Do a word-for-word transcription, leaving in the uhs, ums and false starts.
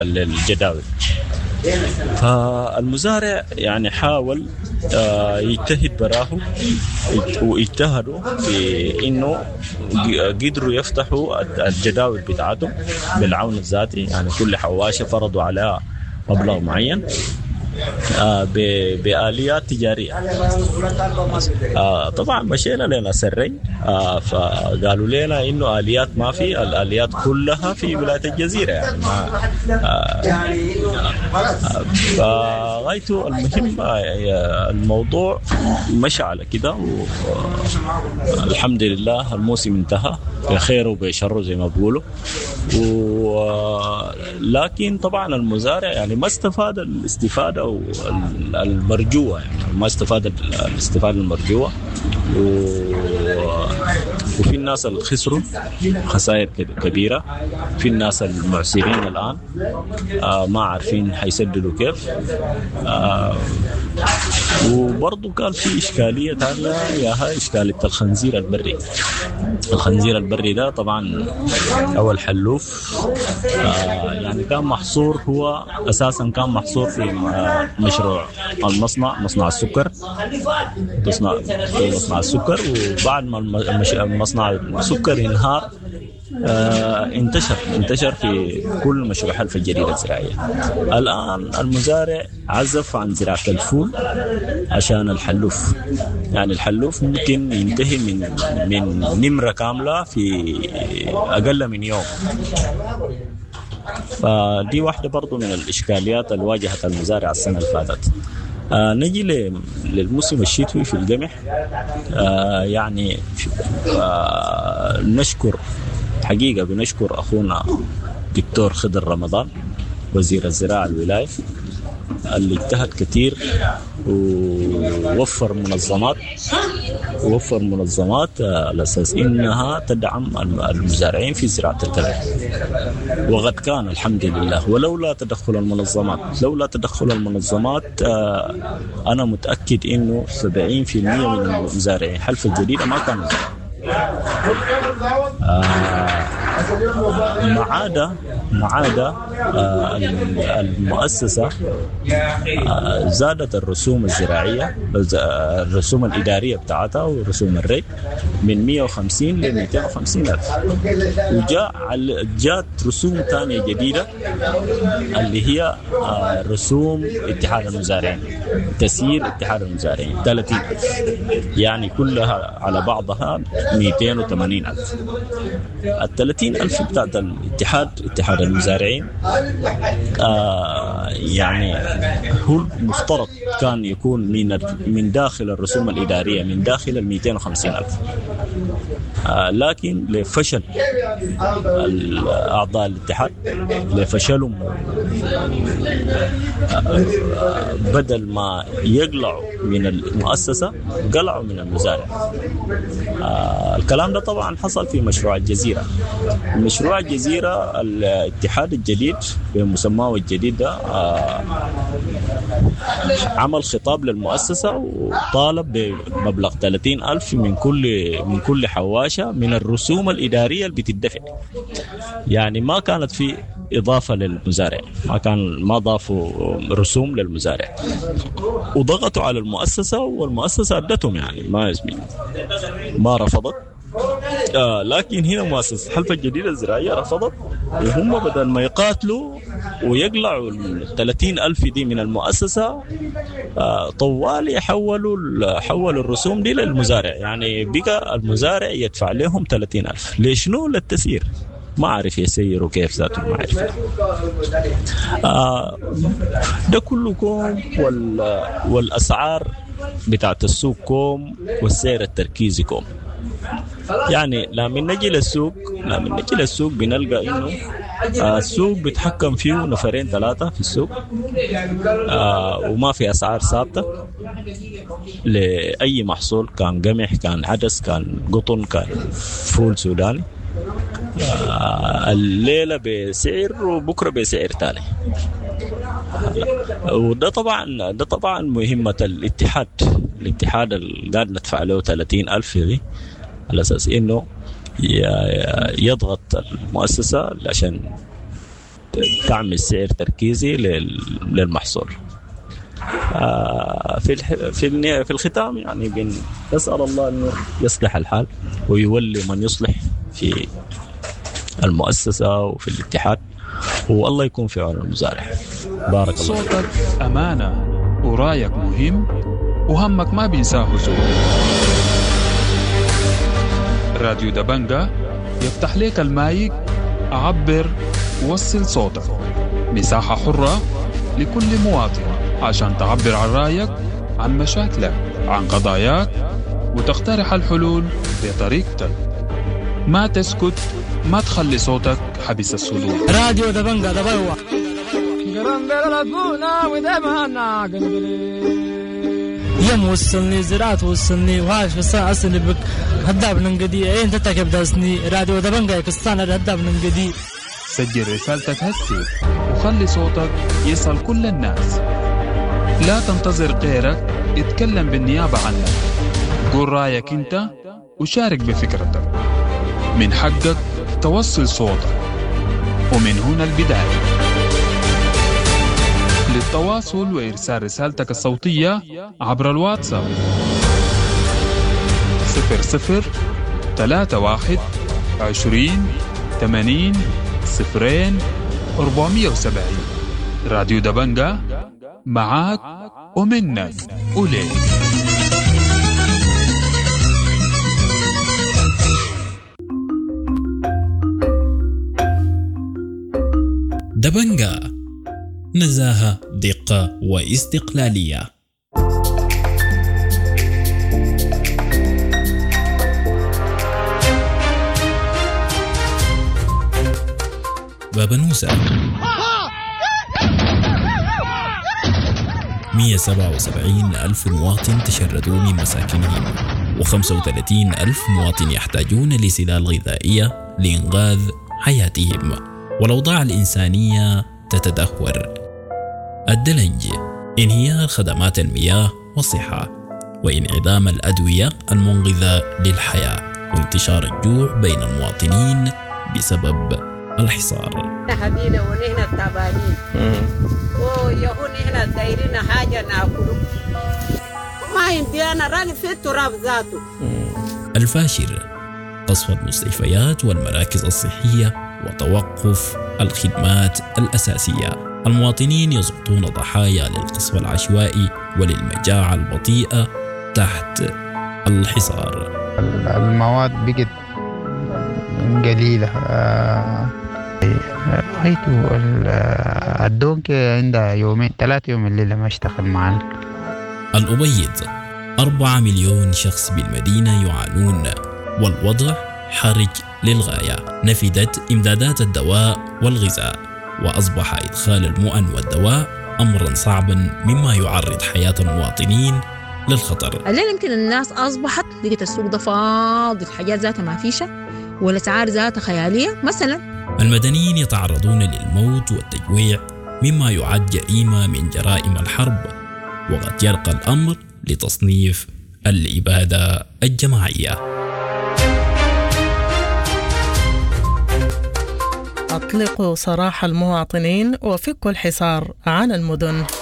للجداول. فالمزارع يعني حاول يجتهد براه واجتهدوا في إنه قدروا يفتحوا الجداول بتاعتهم بالعون الذاتي. يعني كل حواشة فرضوا عليها مبلغ معين آه بآليات تجارية. آه طبعا مشينا لنا سرين آه فقالوا لنا إنه آليات ما في، الآليات كلها في ولاية الجزيرة. يعني آه فغايته المهم آه الموضوع مشى على كده، والحمد لله الموسم انتهى بخير وبشر زي ما بقولوا. لكن طبعا المزارع يعني ما استفاد الاستفادة المرجوة، يعني ما استفاد الاستفادة المرجوة، وفي الناس اللي خسروا خسائر كبيرة، في الناس المعسرين الآن آه ما عارفين حيسددوا كيف. آه وبرضو كان في إشكالية تانية، يا هاي إشكالية الخنزير البري. الخنزير البري ده طبعا أول حلوف آه يعني كان محصور، هو أساسا كان محصور في مشروع المصنع، مصنع السكر، تصنع في مصنع السكر. وبعد ما المصنع السكر انهار آه انتشر انتشر في كل مشروع حلف الجريدة الزراعية. الآن المزارع عزف عن زراعة الفول عشان الحلوف. يعني الحلوف ممكن ينتهي من من نمرة كاملة في أقل من يوم. فدي واحدة برضو من الإشكاليات اللي واجهت المزارع السنة اللي فاتت. آه نجي للموسم الشتوي في القمح. آه يعني آه نشكر حقيقة بنشكر أخونا دكتور خضر رمضان وزير الزراعة الولاية اللي اجتهد كتير ووفر منظمات ووفر منظمات على أساس إنها تدعم المزارعين في زراعة القمح. وقد كان الحمد لله. ولولا تدخل المنظمات لولا تدخل المنظمات أنا متأكد إنه سبعين في المئة من المزارعين حلف الجديدة ما كانوا آه ما عدا ما عدا آه المؤسسة آه زادت الرسوم الزراعية، الرسوم الإدارية بتاعتها ورسوم الري من مئة وخمسين ل مئتين وخمسين ألف. وجاء جات رسوم ثانية جديدة اللي هي آه رسوم اتحاد المزارعين، تسيير اتحاد المزارعين ثلاثين ألف. يعني كلها على بعضها مئتين وثمانين ألف. الثلاثين ألف بتاعت الاتحاد اتحاد المزارعين آه يعني هو المفترض كان يكون من من داخل الرسوم الإدارية، من داخل المئتين وخمسين ألف. آه لكن لفشل أعضاء الاتحاد، لفشلهم آه بدل ما يقلعوا من المؤسسة قلعوا من المزارع. آه الكلام ده طبعا حصل في مشروع الجزيرة. مشروع الجزيرة الاتحاد الجديد بمسماه الجديد ده آه عمل خطاب للمؤسسة وطالب بمبلغ ثلاثين ألف من كل من كل حواشة من الرسوم الإدارية اللي بتدفع. يعني ما كانت في إضافة للمزارع، ما كان ما ضافوا رسوم للمزارع، وضغطوا على المؤسسة والمؤسسة أدتهم. يعني ما يزمين ما رفضت. آه لكن هنا مؤسسة حلف الجديدة الزراعية رفضت، وهم بدل ما يقاتلوا ويقلعوا الثلاثين ألف دي من المؤسسة آه طوال يحولوا حولوا الرسوم دي للمزارع. يعني بقى المزارع يدفع لهم ثلاثين ألف ليشنو؟ للتسيير. ما عارف يسيروا كيف ذاته، ما عارف. آه ده كله كوم والأسعار بتاعت السوق كوم والسعر التركيزي كوم. يعني لما نجي للسوق لما نجي للسوق بنلقى إنه آه السوق بيتحكم فيه نفرين ثلاثة في السوق آه وما في أسعار ثابتة لأي محصول، كان قمح كان عدس كان قطن كان فول سوداني. آه الليلة بسعر وبكرة بسعر تاني. وده طبعا ده طبعا مهمة الاتحاد الاتحاد اللي قاعد ندفع له ثلاثين ألف دي على أساس إنه يضغط المؤسسة عشان تعمل سعر تركيزي للمحصول. في في في الختام يعني نسأل الله أنه يصلح الحال ويولي من يصلح في المؤسسة وفي الاتحاد، والله يكون في عون المزارع. بارك الله. صوتك أمانة ورايك مهم وهمك ما بينساه زول. راديو دبنجة يفتح لك المايك، عبر ووصل صوتك. مساحة حرة لكل مواطن عشان تعبر عن رايك، عن مشاكلك، عن قضاياك، وتقترح الحلول بطريقتك. ما تسكت، ما تخلي صوتك حبس الصدور. راديو دبنجة دبوة يوم وصلني زراعة وصلني وهاش في الساعة أصلي بك هداب ننقدي أين تتكب داسني. راديو دبنجة يكستان هداب ننقدي. سجل رسالتك هسي وخلي صوتك يصل كل الناس. لا تنتظر غيرك اتكلم بالنيابة عنك. قول رأيك انت وشارك بفكرتك. من حقك توصل صوتك، ومن هنا البداية. للتواصل وإرسال رسالتك الصوتية عبر الواتساب صفر صفر ثلاثة واحد عشرين ثمانين صفرين أربعمية وسبعين. راديو دبنجة معاك ومنك وليك. دبنجة، نزاهة، دقة واستقلالية. بابنوسة مئة وسبعة وسبعين ألف مواطن تشردوا من مساكنهم، وخمسة وثلاثين ألف مواطن يحتاجون لسلال غذائية لإنقاذ حياتهم، والأوضاع الإنسانية تتدهور. الدلنج، انهيار خدمات المياه والصحة، وانعدام الأدوية المنقذة للحياة، وانتشار الجوع بين المواطنين بسبب الحصار. حبينا ونحن التعبانين ويهون نحن دايرين حاجة ناكله وما يمدينا راني في التراب ذاته. الفاشر، قصف المستشفيات والمراكز الصحية وتوقف الخدمات الأساسية. المواطنين يسقطون ضحايا للقصف العشوائي وللمجاعة البطيئة تحت الحصار. المواد بقت قليلة. رأيته الدونك عندها يومين ثلاثة يوم الليلة ما اشتغل معنا. الأبيض، أربعة مليون شخص بالمدينة يعانون، والوضع حرج للغاية. نفدت إمدادات الدواء والغذاء، وأصبح إدخال المؤن والدواء أمرا صعبا مما يعرض حياة المواطنين للخطر. الليل يمكن الناس أصبحت لقيت السوق ده فاضي، الحاجات ذاتها ما فيشة والأسعار ذاتها خيالية. مثلا المدنيين يتعرضون للموت والتجويع مما يعد جريمة من جرائم الحرب، وقد يرقى الأمر لتصنيف الإبادة الجماعية. أطلقوا سراح المواطنين وفكوا الحصار عن المدن.